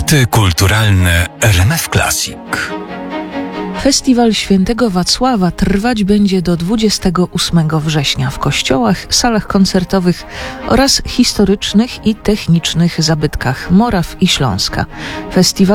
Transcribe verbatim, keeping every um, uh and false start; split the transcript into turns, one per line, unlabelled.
Fakty kulturalne R M F Classic.
Festiwal Świętego Wacława trwać będzie do dwudziestego ósmego września w kościołach, salach koncertowych oraz historycznych i technicznych zabytkach Moraw i Śląska. Festiwal